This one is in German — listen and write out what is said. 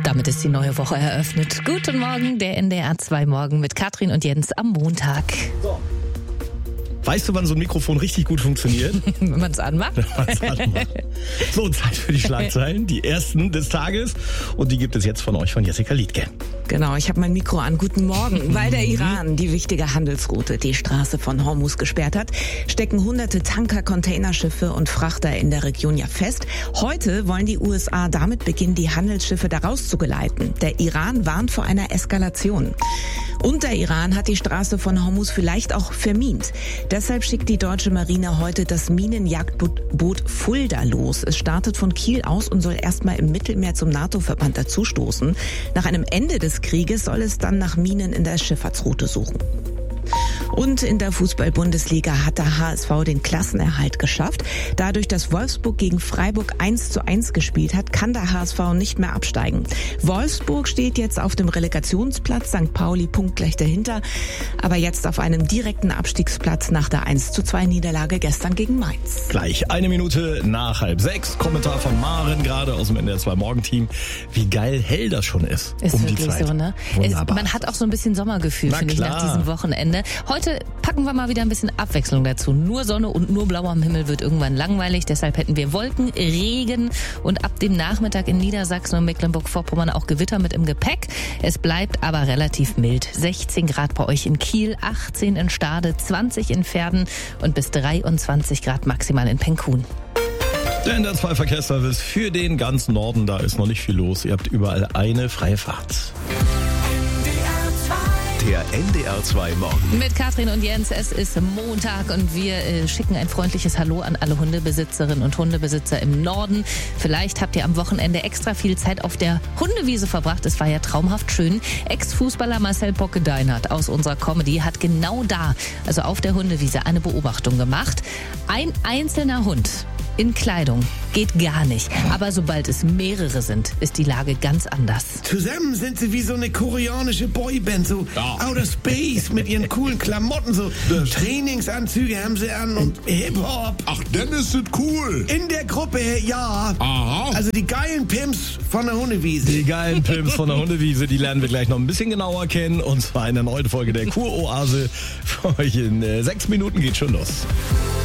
Damit ist die neue Woche eröffnet. Guten Morgen, der NDR 2 Morgen mit Katrin und Jens am Montag. So. Weißt du, wann so ein Mikrofon richtig gut funktioniert? Wenn man es anmacht. So, Zeit für die Schlagzeilen, die ersten des Tages. Und die gibt es jetzt von euch, von Jessica Liedtke. Genau, ich habe mein Mikro an. Guten Morgen. Weil der Iran die wichtige Handelsroute, die Straße von Hormuz, gesperrt hat, stecken hunderte Tanker, Containerschiffe und Frachter in der Region ja fest. Heute wollen die USA damit beginnen, die Handelsschiffe da rauszugeleiten. Der Iran warnt vor einer Eskalation. Und der Iran hat die Straße von Hormuz vielleicht auch vermint. Deshalb schickt die deutsche Marine heute das Minenjagdboot Fulda los. Es startet von Kiel aus und soll erstmal im Mittelmeer zum NATO-Verband dazustoßen. Nach einem Ende des Krieges soll es dann nach Minen in der Schifffahrtsroute suchen. Und in der Fußball-Bundesliga hat der HSV den Klassenerhalt geschafft. Dadurch, dass Wolfsburg gegen Freiburg 1:1 gespielt hat, kann der HSV nicht mehr absteigen. Wolfsburg steht jetzt auf dem Relegationsplatz, St. Pauli punktgleich dahinter, aber jetzt auf einem direkten Abstiegsplatz nach der 1:2 Niederlage gestern gegen Mainz. Gleich 1 Minute nach 5:30. Kommentar von Maren, gerade aus dem NDR 2 Morgenteam. Wie geil hell das schon ist. Ist um wirklich die Zeit. so, ne? Man hat auch so ein bisschen Sommergefühl, finde ich, nach diesem Wochenende. Heute packen wir mal wieder ein bisschen Abwechslung dazu. Nur Sonne und nur Blau am Himmel wird irgendwann langweilig. Deshalb hätten wir Wolken, Regen und ab dem Nachmittag in Niedersachsen und Mecklenburg-Vorpommern auch Gewitter mit im Gepäck. Es bleibt aber relativ mild. 16 Grad bei euch in Kiel, 18 in Stade, 20 in Verden und bis 23 Grad maximal in Penkun. Der NDR 2 Verkehrsservice für den ganzen Norden. Da ist noch nicht viel los. Ihr habt überall eine freie Fahrt. Der NDR 2 Morgen. Mit Katrin und Jens, es ist Montag und wir schicken ein freundliches Hallo an alle Hundebesitzerinnen und Hundebesitzer im Norden. Vielleicht habt ihr am Wochenende extra viel Zeit auf der Hundewiese verbracht. Es war ja traumhaft schön. Ex-Fußballer Marcel Bocke-Deinert aus unserer Comedy hat genau da, also auf der Hundewiese, eine Beobachtung gemacht. Ein einzelner Hund in Kleidung geht gar nicht. Aber sobald es mehrere sind, ist die Lage ganz anders. Zusammen sind sie wie so eine koreanische Boyband, so Outer Space mit ihren coolen Klamotten, so Trainingsanzüge haben sie an und Hip-Hop. Ach, dann ist es cool. In der Gruppe, ja. Aha. Also die geilen Pimps von der Hundewiese. Die geilen Pimps von der Hundewiese, die lernen wir gleich noch ein bisschen genauer kennen. Und zwar in der neuen Folge der Kuroase. Für euch in 6 Minuten geht schon los.